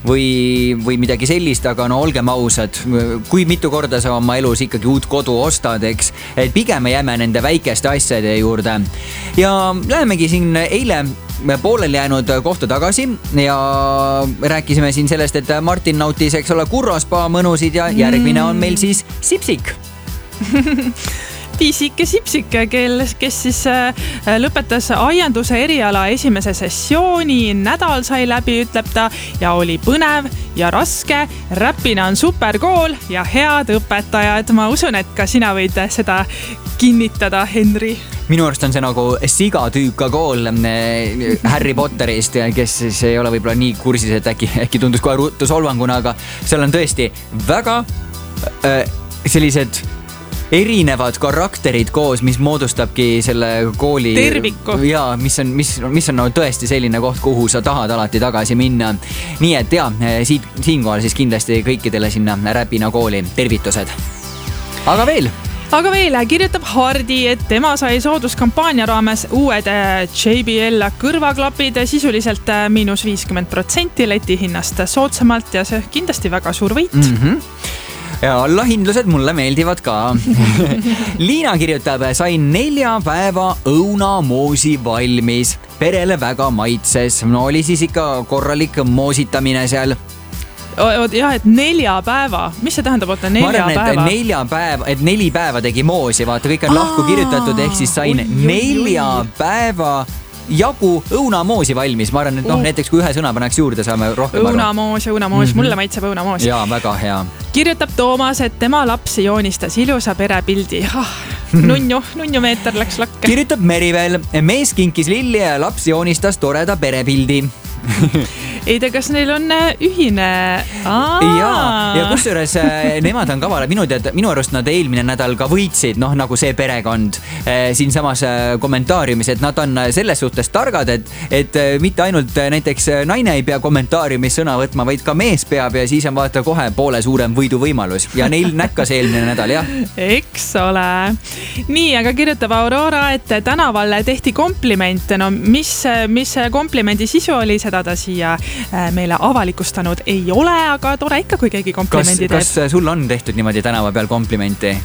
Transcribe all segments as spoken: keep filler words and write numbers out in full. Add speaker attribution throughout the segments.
Speaker 1: või, või midagi sellist, aga no olgem ausad, kui mitu korda sa oma elus ikkagi uut kodu ostad, eks, et pigem jääme nende väikeste asjade juurde. Ja lähemegi siin eile pooleli jäänud kohta tagasi ja rääkisime siin sellest, et Martin nautis, eks ole, Kurro spa mõnusid ja järgmine on meil siis Sipsik.
Speaker 2: Tiisike Sipsike, kes siis lõpetas aianduse eriala esimese sessiooni, nädal sai läbi, ütleb ta, ja oli põnev ja raske, räppina on superkool ja head õpetajad. Ma usun, et ka sina võid seda kinnitada, Henri.
Speaker 1: Minu arust on see nagu sigatüüka kool Harry Potterist, kes siis ei ole võib-olla nii kursis, et äkki, äkki tundus kohe ruttu solvanguna, aga seal on tõesti väga äh, sellised erinevad karakterid koos, mis moodustabki selle kooli
Speaker 2: terviku.
Speaker 1: Ja, mis on, mis, mis on no, tõesti selline koht, kuhu sa tahad alati tagasi minna. Nii et ja, siit, siinkohal siis kindlasti kõikidele sinna Räpina kooli tervitused. Aga veel?
Speaker 2: Aga veel kirjutab Hardi, et tema sai sooduskampaania raames uued J B L kõrvaklapid sisuliselt miinus viiskümmend protsenti leti hinnast soodsamalt ja see kindlasti väga suur võit.
Speaker 1: Mhm. Ja allahindlused mulle meeldivad ka. Liina kirjutab, sain nelja päeva õunamoosi valmis. Perele väga maitses. No oli siis ikka korralik moositamine seal.
Speaker 2: Jah, et nelja päeva. Mis see tähendab, oota, nelja
Speaker 1: arvan,
Speaker 2: päeva?
Speaker 1: Ma nelja päeva, et neli päeva tegi moosi. Vaata, kõik on lahku kirjutatud, ehk siis sain nelja päeva jagu õunamoosi valmis. Ma arvan, et noh, näiteks kui ühe sõna paneks juurde, saame rohkem aru.
Speaker 2: Õunamoos, õunamoos. Mm-hmm. Mulle maitseb õunamoos.
Speaker 1: Jaa, väga hea.
Speaker 2: Kirjutab Toomas, et tema laps joonistas ilusa perepildi. Ah, nunju, nunju meeter läks lakke.
Speaker 1: Kirjutab Merivel, mees kinkis lilli ja laps joonistas toreda perepildi.
Speaker 2: Ei tea, kas neil on ühine?
Speaker 1: Ja, ja kusjuures nemad on kavala. Minu, tead, minu arust nad eelmine nädal ka võitsid, noh nagu see perekond siin samas kommentaariumis, et nad on selles suhtes targad, et, et mitte ainult näiteks naine ei pea kommentaariumis sõna võtma, vaid ka mees peab ja siis on vaata kohe poole suurem võidu võimalus ja neil näkkas eelmine nädal, jah.
Speaker 2: Eks ole. Nii, aga kirjutab Aurora, et tänaval tehti komplimente. No mis, mis komplimendi sisu oli, seda ta siia meile avalikustanud ei ole, aga tore ikka, kui keegi komplimendi
Speaker 1: kas, teeb. Kas sul on tehtud niimoodi tänava peal komplimenti?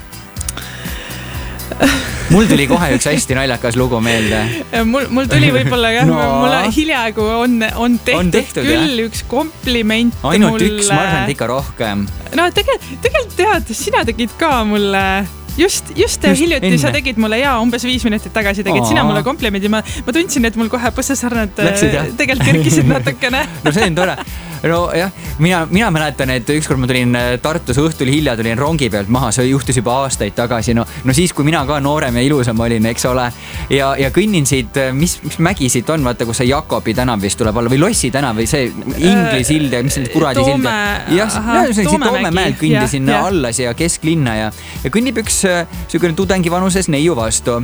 Speaker 1: Mul tuli kohe üks hästi naljakas lugu meelde.
Speaker 2: Mul, mul tuli võib-olla jah, no. Mulle hiljaegu on, on, tehtud
Speaker 1: on tehtud
Speaker 2: küll
Speaker 1: jah?
Speaker 2: Üks kompliment.
Speaker 1: Ainult
Speaker 2: mulle...
Speaker 1: üks, ma arvan, et ikka rohkem.
Speaker 2: No tegelikult, tegelikult tead, sina tegid ka mulle... Just, just, just hiljuti enne. Sa tegid mulle, jaa, umbes viis minutit tagasi tegid Aa. Sina mulle komplimendi. Ma, ma tundsin, et mul kohe põssesarnad tegelikult kerkisid natukene.
Speaker 1: No see on tore. No jah, mina, mina mäletan, et ükskord ma tulin Tartus õhtul hilja, tulin rongi pealt maha, see juhtus juba aastaid tagasi. No, no siis, kui mina ka noorem ja ilusam olin, eks ole, ja, ja kõnnin siit, mis, mis mägi siit on, vaata, kus see Jakobi tänav vist tuleb alla või Lossi tänav või see Ingli sild ja mis see kuradi sild. Ja, ja siit Toome mäelt kõndisin ja, ja. alla siia kesklinna ja, ja kõnnib üks süükene tudengi vanuses neiu vastu.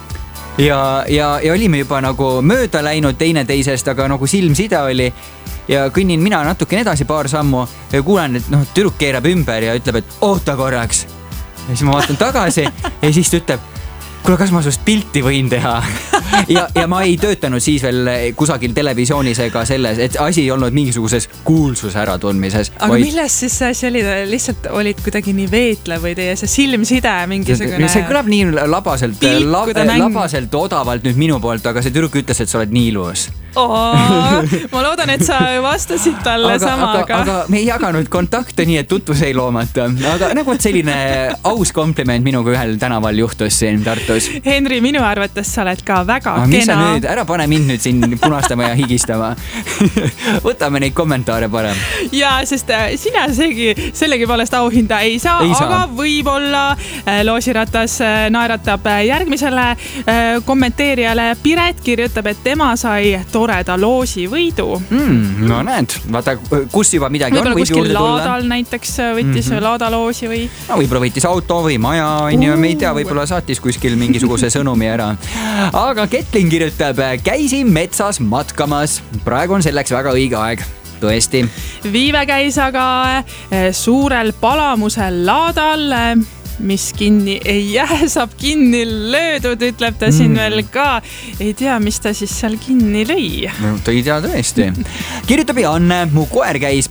Speaker 1: Ja, ja, ja olime juba nagu mööda läinud teine teisest, aga nagu silmside oli. Ja kõnnin mina natuke edasi paar sammu ja kuulen, et noh, tüdruk keerab ümber ja ütleb, et oota korraks. Ja siis ma vaatan tagasi ja siis ta ütleb, kuule, kas ma sust pilti võin teha? Ja, ja ma ei töötanud siis veel kusagil televisioonis ega selles, et asi ei olnud mingisuguses kuulsus äratundmises.
Speaker 2: Aga vaid... milles siis see oli? Lihtsalt olid kuidagi nii veetle või teie see silmside mingisugune...
Speaker 1: See kõlab nii labaselt, lab, labaselt odavalt nüüd minu poolt, aga see tüdruk ütles, et sa oled nii ilus.
Speaker 2: Oh, ma loodan, et sa vastasid talle
Speaker 1: aga,
Speaker 2: samaga.
Speaker 1: Aga, aga me ei jaganud kontakte nii, et tutvus ei loomata. Aga nagu et selline aus kompliment minuga ühel tänaval juhtus siin Tartus.
Speaker 2: Henri, minu arvates sa oled ka väga
Speaker 1: aga
Speaker 2: kena.
Speaker 1: Mis sa nüüd? Ära pane mind nüüd siin punastama ja higistama. Võtame neid kommentaare parem.
Speaker 2: Ja, sest sina seegi sellegi poolest auhinda ei saa, ei saa. Aga võib-olla Loosiratas naeratab järgmisele kommenteerijale. Piret kirjutab, et tema sai toreda loosi võidu.
Speaker 1: Mm, no näed, vaata, kus juba midagi
Speaker 2: võib-olla
Speaker 1: on,
Speaker 2: võib juurde tulla. Võib-olla kuskil laadal näiteks võttis mm-hmm. laadaloosi või...
Speaker 1: No, võib-olla võttis auto või maja, on ju, me ei tea, võib-olla saatis kuskil mingisuguse sõnumi ära. Aga Ketlin kirjutab, käisin metsas matkamas. Praegu on selleks väga õige aeg. Tõesti.
Speaker 2: Viive käis aga suurel palamusel laadal, mis kinni ei jää, saab kinni löödud, ütleb ta siin mm. veel ka. Ei tea, mis ta siis seal kinni lõi.
Speaker 1: No, ta ei tea tõesti. Kirjutab Janne, mu koer käis